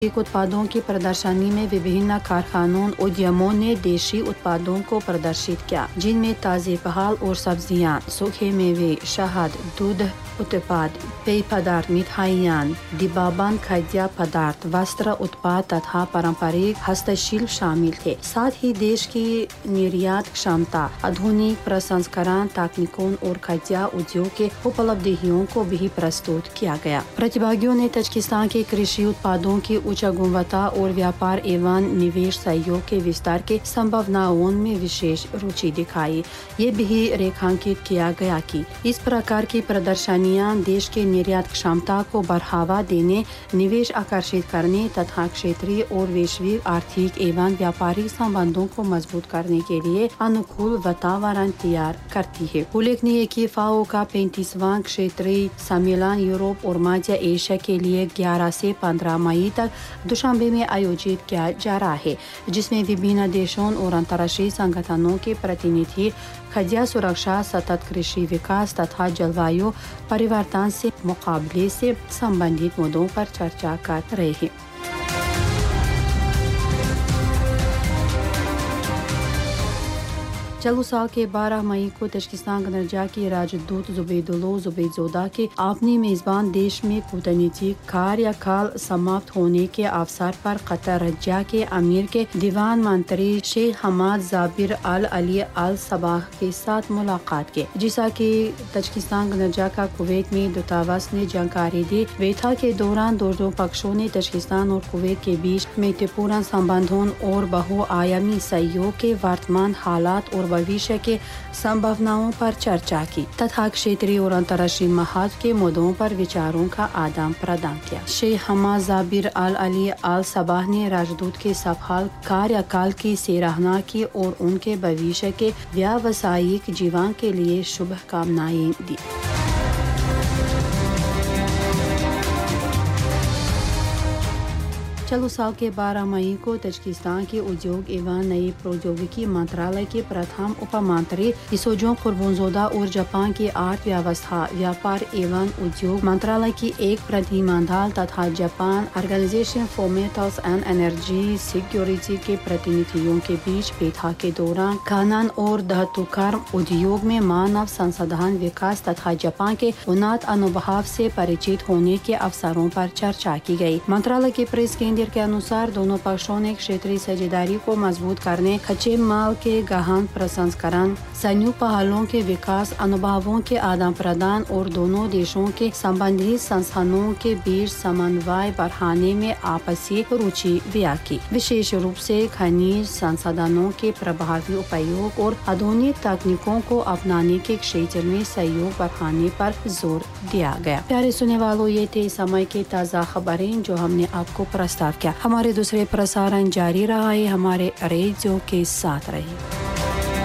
उत्पादों की प्रदर्शनी में विभिन्न कारखानों उद्यमों ने देशी उत्पादों को प्रदर्शित किया, जिनमें ताज़े फल और सब्जियां, सूखे मेवे, शहद, दूध उत्पाद, पेय पदार्थ, मिठाइयाँ, डिब्बाबंद खाद्य पदार्थ, वस्त्र उत्पाद तथा पारंपरिक हस्तशिल्प शामिल थे। साथ ही देश की निर्यात क्षमता, आधुनिक प्रसंस्करण तकनीकों और खाद्य उद्योग के उपलब्धियों को भी प्रस्तुत किया गया। प्रतिभागियों ने तजाकिस्तान के कृषि उत्पादों की उच्च गुणवत्ता और व्यापार एवं निवेश सहयोग के विस्तार के संभावनाओं में विशेष रुचि दिखाई। ये भी रेखांकित किया गया कि इस प्रकार की प्रदर्शनियां देश के निर्यात क्षमता को बढ़ावा देने, निवेश आकर्षित करने तथा क्षेत्रीय और वैश्विक आर्थिक एवं व्यापारिक संबंधों को मजबूत करने के लिए अनुकूल वातावरण तैयार करती है। उल्लेखनीय है कि फाओ का 35वां क्षेत्रीय सम्मेलन यूरोप और मध्य एशिया के लिए 11 से 15 मई तक दुशांबे में आयोजित किया जा रहा है, जिसमें विभिन्न देशों और अंतर्राष्ट्रीय संगठनों के प्रतिनिधि खाद्य सुरक्षा, सतत कृषि विकास तथा जलवायु परिवर्तन से मुकाबले से संबंधित मुद्दों पर चर्चा कर रहे हैं। चालू साल के 12 मई को तजाकिस्तान गणराज्य के राजदूत जुबैदुल्लो जुबैदजोदा के अपनी मेज़बान देश में कूटनीतिक कार्यकाल समाप्त होने के अवसर पर कतर राज्य के अमीर के दीवान मंत्री शेख हमाद जाबिर अल अली अल सबाह के साथ मुलाकात की, जिसा कि तजाकिस्तान गणराज्य का कुवैत में दूतावास ने जानकारी दी। बैठक के दौरान दोनों पक्षों ने तजाकिस्तान और कुवैत के बीच महत्वपूर्ण संबंधों और बहुआयामी सहयोग के वर्तमान हालात और भविष्य के संभावनाओं पर चर्चा की तथा क्षेत्रीय और अंतर्राष्ट्रीय महत्व के मुद्दों पर विचारों का आदान प्रदान किया। शेख हमाद जाबिर अल अली अल सबाह ने राजदूत के सफल कार्यकाल की सराहना की और उनके भविष्य के व्यावसायिक जीवन के लिए शुभकामनाएं दी। चालू साल के 12 मई को तजाकिस्तान के उद्योग एवं नई प्रौद्योगिकी मंत्रालय के प्रथम उप मंत्री इसोजो कुर्बनजोदा और जापान की अर्थव्यवस्था, व्यापार एवं उद्योग मंत्रालय की एक प्रतिनिधिमंडल तथा Japan organisation for metals and energy security के प्रतिनिधियों के बीच बैठक के दौरान खनन और धातुकर्म उद्योग में मानव संसाधन विकास तथा जापान के उन्नत अनुभव से परिचित होने के अवसरों पर चर्चा की गई। मंत्रालय के प्रेस केंद्र के अनुसार दोनों पक्षों ने क्षेत्रीय साझेदारी को मजबूत करने, कच्चे माल के गहन प्रसंस्करण, संयुक्त पहलों के विकास, अनुभवों के आदान प्रदान और दोनों देशों के संबंधित संस्थानों के बीच समन्वय बढ़ाने में आपसी रुचि व्यक्त की। विशेष रूप से खनिज संसाधनों के प्रभावी उपयोग और आधुनिक तकनीकों को अपनाने के क्षेत्र में सहयोग बढ़ाने पर जोर दिया गया। प्यारे सुनने वालों, ये थे समय के ताज़ा खबरें जो हमने आपको प्रस्ताव किया। हमारे दूसरे प्रसारण जारी रहा है, हमारे रेडियो के साथ रहिए।